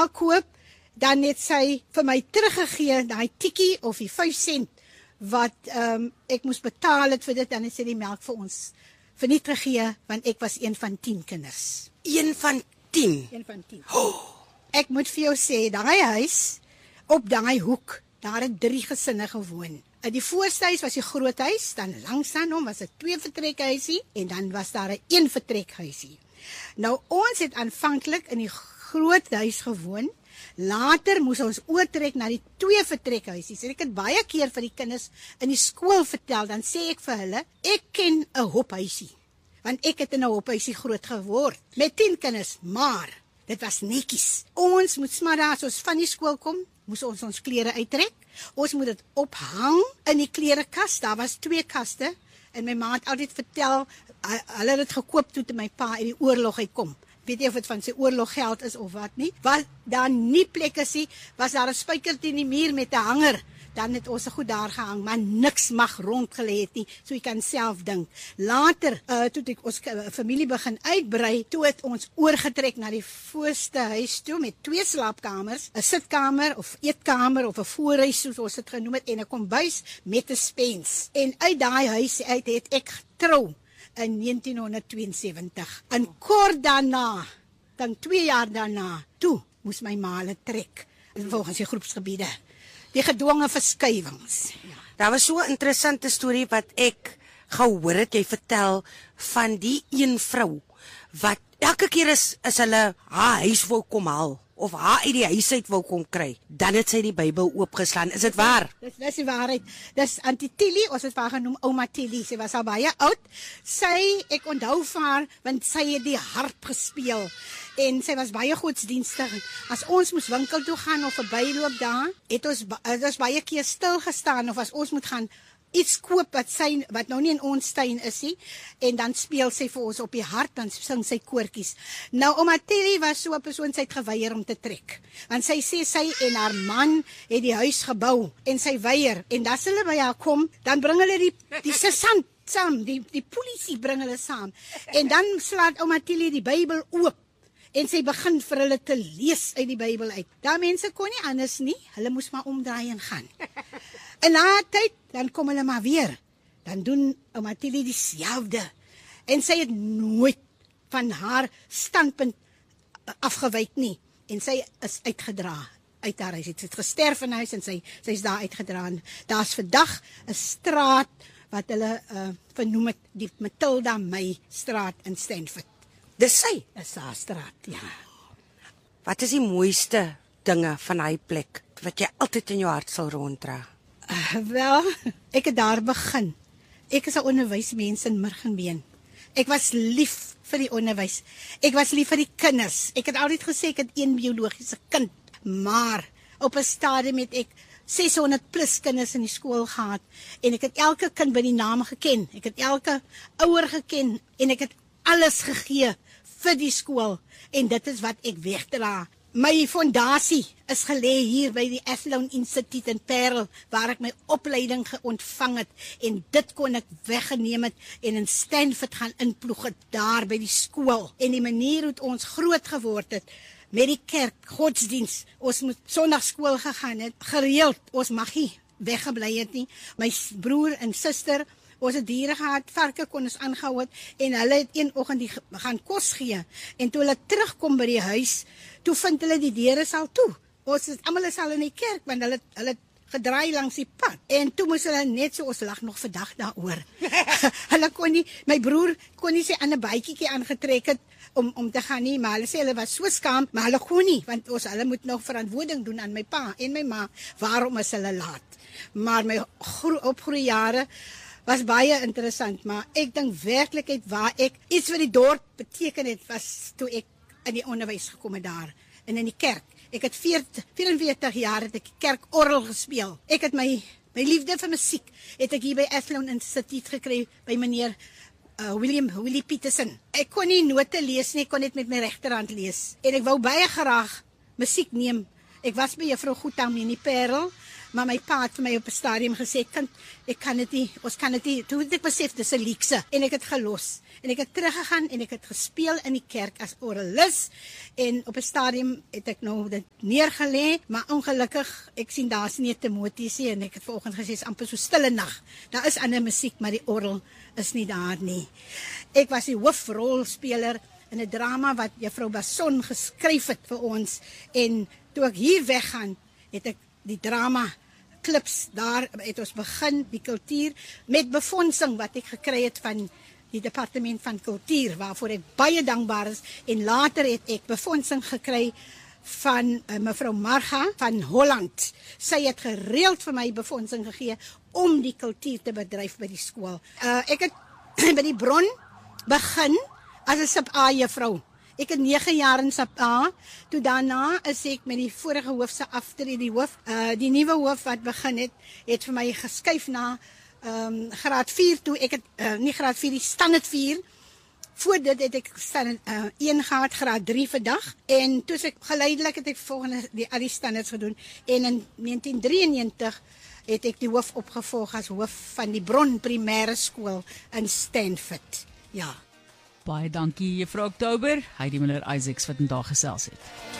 melk koop, dan het sy vir my teruggegee, daai tikkie of die 5 sent, wat ek moes betaal het vir dit, dan het sy die melk vir ons verniet gegee, want ek was een van 10 kinders. Een van 10? Een van 10. Ek moet vir jou sê, daai huis, op daai hoek, daar het 3 gesinne gewoon. Die voorste huis was die groot huis, dan langs aan hom was 'n 2 vertrekhuisie, en dan was daar 'n 1 vertrekhuisie. Nou, ons het aanvanklik in die groot huis gewoon, later moes ons oortrek na die 2 vertrekhuisies. En ek het baie keer vir die kinders in die skool vertel, dan sê ek vir hulle, ek ken 'n hophuisie, want ek het in 'n hophuisie groot geword, met 10 kinders, maar dit was netjies. Ons moet smiddag as ons van die skool kom, moes ons klere uittrek. Ons moet dit ophang in die klerekas. Daar was 2 kaste. En my ma het altyd vertel, hulle het dit gekoop toe my pa uit die oorlog uitkom. Weet jy of dit van sy oorloggeld is of wat nie. Was daar nie plekke nie, was daar 'n spyker teen die muur met 'n hanger. Dan het ons goed daar gehang, maar niks mag rondgelê het nie, so jy kan self dink. Later, toe ek ons familie begin uitbrei, toe het ons oorgetrek na die voorste huis toe, met 2 slaapkamers, 'n sitkamer of eetkamer of 'n voorhuis, soos ons dit genoem het, en 'n kombuis met 'n spens. En uit daai huis uit het ek getrou in 1972. En kort daarna, dan 2 jaar daarna, toe moes my ma hulle trek, volgens die groepsgebiede. Die gedwonge verskywings. Ja. Daar was so 'n interessante storie wat ek gehoor het, jy vertel van die een vrou, wat elke keer as hulle haar huis wou kom haal, of haar uit die huis uit wou kom kry, dan het sy die Bybel oopgeslaan. Is dit waar? Dis die waarheid. Dis Auntie Tilly, ons het haar genoem Ouma Tilly. Sy was al baie oud. Ek onthou van haar, want sy het die harp gespeel. En sy was baie godsdienstig. As ons moes winkel toe gaan of verbyloop daar, het ons baie keer stil gestaan, of as ons moet gaan iets koop wat nou nie in ons tuin is nie, en dan speel sy vir ons op die hart, dan sing sy koortjies. Nou, Ouma Tilly was so 'n persoon, sy het geweier om te trek. Want sy sê sy en haar man het die huis gebou, en sy weier, en as hulle by haar kom, dan bring hulle die sergeant saam, die polisie bring hulle saam, en dan slaat Ouma Tilly die Bybel oop, en sy begin vir hulle te lees uit die Bybel uit. Daar mense kon nie anders nie, hulle moes maar omdraai en gaan. En na tyd, dan kom hulle maar weer. Dan doen Ouma Tilly dieselfde. En sy het nooit van haar standpunt afgewyk nie. En sy is uitgedra uit haar huis. Sy het gesterf in huis en sy is daar uitgedra. Daar's vandag 'n straat wat hulle vernoem het, die Matilda May straat in Stanford. Dis sy? Is haar straat, ja. Wat is die mooiste dinge van hy plek, wat jy altyd in jou hart sal ronddra? Wel, ek het daar begin. Ek is 'n onderwysmens in Murgenbeen. Ek was lief vir die onderwys. Ek was lief vir die kinders. Ek het altyd gesê ek het 1 biologiese kind. Maar op 'n stadium het ek 600 plus kinders in die skool gehad. En ek het elke kind by die naam geken. Ek het elke ouer geken. En ek het alles gegee vir die skool. En dit is wat ek wegdra. My fondasie is gelê hier by die Athlone Institute in Parel, waar ek my opleiding ontvang het, en dit kon ek weggeneem het en in Stanford gaan inploeg het daar by die skool. En die manier hoe ons groot geword het met die kerk, godsdiens, ons moet Sondagskool gegaan het, gereeld, ons mag nie weggebly het nie. My broer en suster, ons het diere gehad, varke kon ons aangehou het, en hulle het een oggend die gaan kos gee, en toe hulle terugkom by die huis, toe vind hulle die deure sal toe. Ons is almal is al in die kerk, want hulle gedraai langs die pad, en toe moes hulle net so, ons lag nog vandag daaroor. Hulle kon nie, my broer kon nie sy ander bytjie aangetrek het, om te gaan nie, maar hulle sê hulle was so skaam, maar hulle kon nie, want hulle moet nog verantwoording doen aan my pa en my ma, waarom is hulle laat. Maar my opgroeijare was baie interessant, maar ek dink werklikheid waar ek iets vir die dorp beteken het, was toe ek in die onderwys gekom het daar, en in die kerk. Ek het 44 jaar het ek kerkorgel gespeel. Ek het my liefde vir musiek, het ek hier by Athlone Institute gekry, by meneer Willie Peterson. Ek kon nie note lees nie, ek kon net met my regterhand lees. En ek wou baie graag musiek neem. Ek was by juffrou Goedam in die Parel, Maar my pa het vir my op 'n stadium gesê, kind, ek kan dit nie, ons kan dit nie. Toe het ek besef dis 'n leekse en ek het gelos. En ek het teruggegaan en ek het gespeel in die kerk as oralis en op 'n stadium het ek nou dit neergelê, maar ongelukkig ek sien daar's nie 'n Timoteus nie en ek het vanoggend gesê is amper so stille nag. Daar is ander musiek, maar die orgel is nie daar nie. Ek was die hoofrolspeler in 'n drama wat juffrou Bason geskryf het vir ons en toe ek hier weggaan, het ek die drama klips daar het ons begin die kultuur met befondsing wat ek gekry het van die departement van kultuur waarvoor ek baie dankbaar is en later het ek befondsing gekry van mevrou Marga van Holland. Sy het gereeld vir my befondsing gegee om die kultuur te bedryf by die skool. Ek het by die Bron begin as 'n sub A juffrou. Ek het 9 jaar in sub A. Toe daarna is ek met die vorige hoof se aftree die hoof, die nuwe hoof wat begin het vir my geskuif na graad 4 toe. Ek het nie graad 4, die standaard 4. Voor dit het ek standaard 1 gehad, graad 3 vandag. En toe ek geleidelik het ek volgende al die standaards gedoen en in 1993 het ek die hoof opgevolg as hoof van die Bron Primêre Skool in Stanford. Ja. Baie dankie juffrou Oktober, Heidi Miller Isaacs wat vandag gesels het.